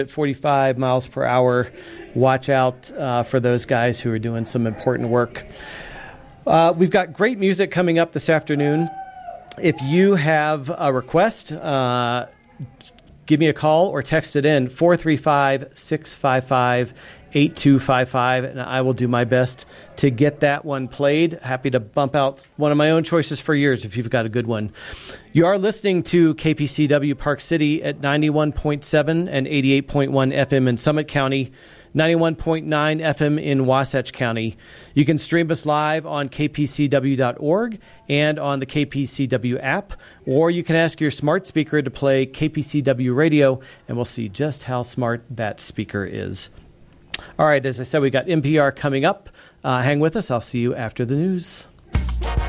at 45 miles per hour. Watch out for those guys who are doing some important work. We've got great music coming up this afternoon. If you have a request, give me a call or text it in, 435-655-8255, and I will do my best to get that one played. Happy to bump out one of my own choices for years if you've got a good one. You are listening to KPCW Park City at 91.7 and 88.1 FM in Summit County, 91.9 FM in Wasatch County. You can stream us live on kpcw.org and on the KPCW app, or you can ask your smart speaker to play KPCW radio, and we'll see just how smart that speaker is. All right, as I said, we got NPR coming up. Hang with us. I'll see you after the news.